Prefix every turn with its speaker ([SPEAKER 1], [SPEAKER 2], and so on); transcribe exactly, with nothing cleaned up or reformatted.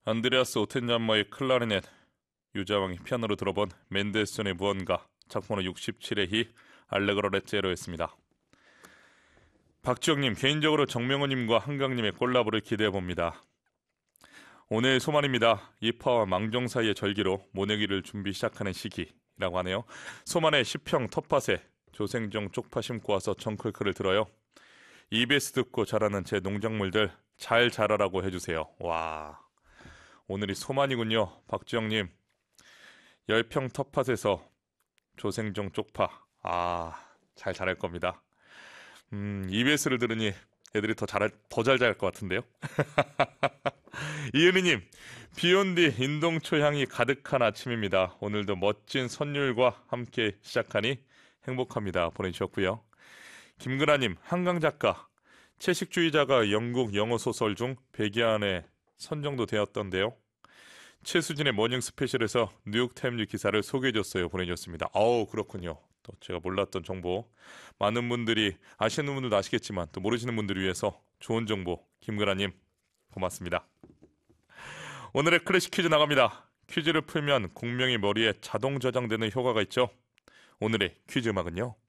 [SPEAKER 1] 안드레아스 오텐잠머의 클라리넷, 유자왕이 피아노로 들어본 멘델스존의 무언가, 작품번호 육십칠의 희, 알레그로 레제로였습니다. 박지영님, 개인적으로 정명호님과 한강님의 콜라보를 기대해봅니다. 오늘 소만입니다. 이파와 망종 사이의 절기로 모내기를 준비 시작하는 시기라고 하네요. 소만의 시평 텃밭에 조생종 쪽파 심고 와서 정클클을 들어요. 이비에스 듣고 자라는 제 농작물들 잘 자라라고 해주세요. 와, 오늘이 소만이군요. 박지영님, 열평 텃밭에서 조생종 쪽파, 아, 잘 자랄 겁니다. 음, 이비에스를 들으니 애들이 더 잘, 더 잘 자랄 것 같은데요. 이은희님, 비온 뒤 인동초 향이 가득한 아침입니다. 오늘도 멋진 선율과 함께 시작하니 행복합니다. 보내주셨고요. 김근아님, 한강 작가, 채식주의자가 영국 영어 소설 중 백위안에 선정도 되었던데요. 최수진의 모닝 스페셜에서 뉴욕타임즈 기사를 소개해줬어요. 보내주셨습니다. 아우, 그렇군요. 또 제가 몰랐던 정보, 많은 분들이 아시는 분들도 아시겠지만 또 모르시는 분들을 위해서 좋은 정보, 김근아님 고맙습니다. 오늘의 클래식 퀴즈 나갑니다. 퀴즈를 풀면 공명이 머리에 자동 저장되는 효과가 있죠. 오늘의 퀴즈 음악은요,